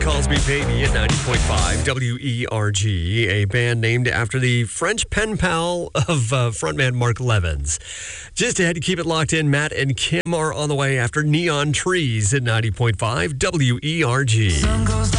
Calls Me Baby at 90.5 WERG, a band named after the French pen pal of frontman Mark Levins. Just ahead, keep it locked in. Matt and Kim are on the way after Neon Trees at 90.5 WERG.